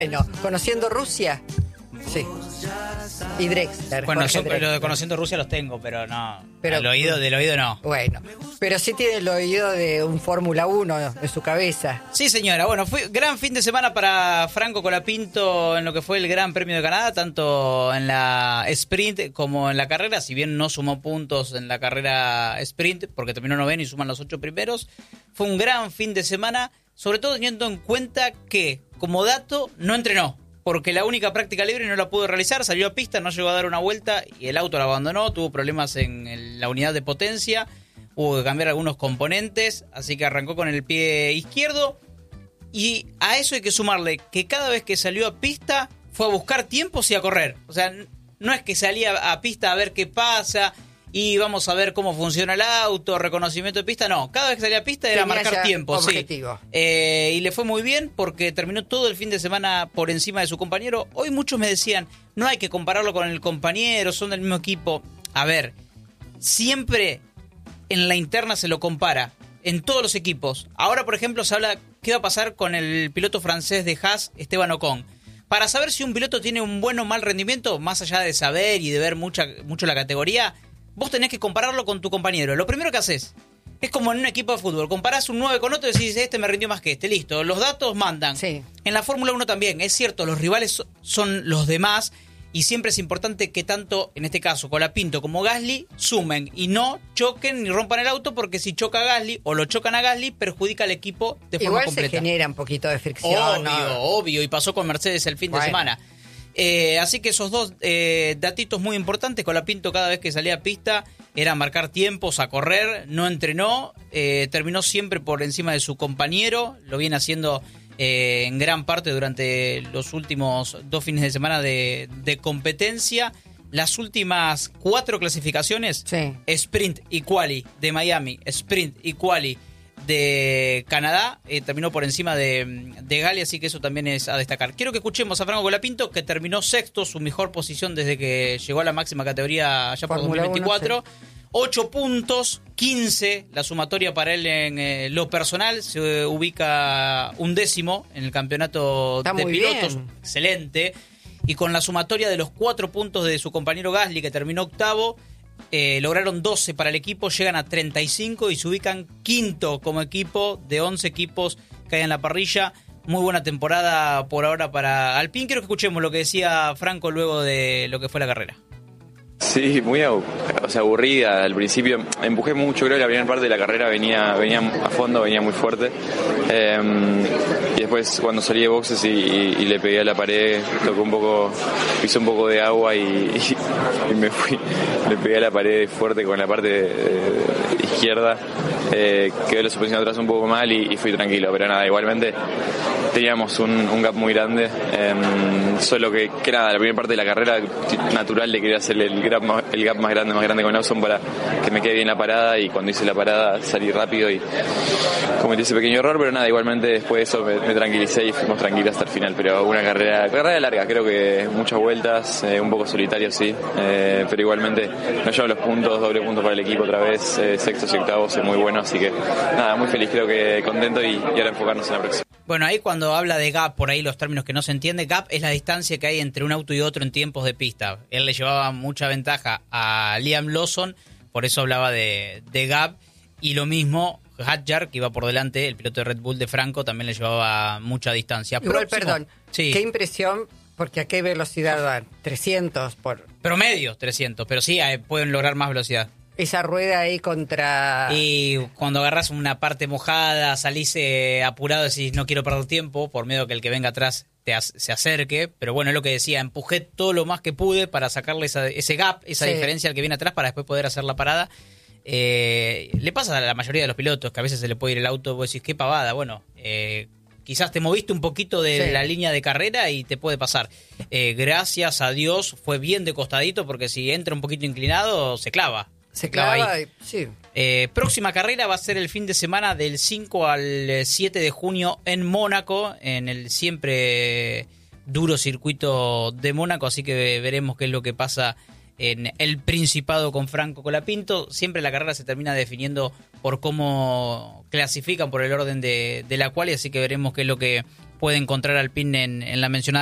Bueno, conociendo Rusia, sí. Y Drexler. Bueno, Drexler. lo de Conociendo Rusia los tengo, pero no. Pero, del oído no. Bueno, pero sí tiene el oído de un Fórmula 1 en su cabeza. Sí, señora. Bueno, fue gran fin de semana para Franco Colapinto en lo que fue el Gran Premio de Canadá, tanto en la sprint como en la carrera. Si bien no sumó puntos en la carrera sprint, porque terminó noveno y suman los 8 primeros, fue un gran fin de semana, sobre todo teniendo en cuenta que, como dato, no entrenó. Porque la única práctica libre no la pudo realizar, salió a pista, no llegó a dar una vuelta y el auto la abandonó, tuvo problemas en la unidad de potencia, hubo que cambiar algunos componentes, así que arrancó con el pie izquierdo. Y a eso hay que sumarle que cada vez que salió a pista fue a buscar tiempos y a correr. O sea, no es que salía a pista a ver qué pasa y vamos a ver cómo funciona el auto, reconocimiento de pista. No, cada vez que salía a pista era marcar tiempo. Objetivo. Sí. Y le fue muy bien porque terminó todo el fin de semana por encima de su compañero. Hoy muchos me decían, no hay que compararlo con el compañero, son del mismo equipo. A ver, siempre en la interna se lo compara, en todos los equipos. Ahora, por ejemplo, se habla qué va a pasar con el piloto francés de Haas, Esteban Ocon. Para saber si un piloto tiene un buen o mal rendimiento, más allá de saber y de ver mucho la categoría, vos tenés que compararlo con tu compañero. Lo primero que haces es como en un equipo de fútbol. Comparás un 9 con otro y decís, este me rindió más que este. Listo, los datos mandan. Sí. En la Fórmula 1 también. Es cierto, los rivales son los demás y siempre es importante que tanto, en este caso, Colapinto como Gasly, sumen y no choquen ni rompan el auto, porque si choca a Gasly o lo chocan a Gasly, perjudica al equipo de forma Igual completa. Se genera un poquito de fricción. Obvio. Y pasó con Mercedes el fin de semana. Así que esos dos datitos muy importantes. Colapinto cada vez que salía a pista era marcar tiempos, a correr, no entrenó, terminó siempre por encima de su compañero, lo viene haciendo en gran parte durante los últimos 2 fines de semana de competencia. Las últimas 4 clasificaciones, sí. Sprint y Quali de Miami, Sprint y Quali de Canadá, terminó por encima de Gali, así que eso también es a destacar. Quiero que escuchemos a Franco Colapinto, que terminó sexto, su mejor posición desde que llegó a la máxima categoría allá por Fórmula 2024. 1, sí. 8 puntos, 15 la sumatoria para él en lo personal, se ubica 11º en el campeonato Está de muy pilotos, bien. excelente, y con la sumatoria de los 4 puntos de su compañero Gasly, que terminó octavo, lograron 12 para el equipo, llegan a 35 y se ubican quinto como equipo de 11 equipos que hay en la parrilla. Muy buena temporada por ahora para Alpine. Quiero que escuchemos lo que decía Franco luego de lo que fue la carrera. Sí, muy aburrida. Al principio empujé mucho, creo que la primera parte de la carrera venía a fondo, venía muy fuerte. Y después cuando salí de boxes y le pegué a la pared, pisé un poco de agua y me fui, le pegué a la pared fuerte con la parte izquierda. Quedó la suspensión atrás un poco mal y fui tranquilo, pero nada, igualmente teníamos un gap muy grande. Solo que nada, la primera parte de la carrera natural le quería hacer el gap más grande con Lawson para que me quede bien la parada, y cuando hice la parada salí rápido y cometí ese pequeño error, pero nada, igualmente después de eso me tranquilicé y fuimos tranquilos hasta el final. Pero una carrera larga, creo que muchas vueltas, un poco solitario sí, pero igualmente nos llevan los puntos, doble punto para el equipo otra vez, sextos y octavos, es muy bueno, así que nada, muy feliz, creo que contento y ahora enfocarnos en la próxima. Bueno, ahí cuando habla de gap, por ahí los términos que no se entiende, gap es la distancia que hay entre un auto y otro en tiempos de pista. Él le llevaba mucha ventaja a Liam Lawson, por eso hablaba de gap, y lo mismo Hadjar, que iba por delante, el piloto de Red Bull de Franco, también le llevaba mucha distancia. Igual, perdón, sí. Qué impresión, porque a qué velocidad van, 300 por... Promedio 300, pero sí, pueden lograr más velocidad. Esa rueda ahí contra... Y cuando agarras una parte mojada, salís apurado y decís, no quiero perder tiempo, por miedo que el que venga atrás se acerque. Pero bueno, es lo que decía, empujé todo lo más que pude para sacarle ese gap, esa diferencia al que viene atrás, para después poder hacer la parada. Le pasa a la mayoría de los pilotos, que a veces se le puede ir el auto, vos decís, qué pavada. Bueno, quizás te moviste un poquito de la línea de carrera y te puede pasar. Gracias a Dios fue bien de costadito, porque si entra un poquito inclinado, se clava. Se clava ahí. Sí. Próxima carrera va a ser el fin de semana del 5 al 7 de junio en Mónaco, en el siempre duro circuito de Mónaco, así que veremos qué es lo que pasa en el Principado con Franco Colapinto. Siempre la carrera se termina definiendo por cómo clasifican, por el orden de la quali, así que veremos qué es lo que puede encontrar Alpine en la mencionada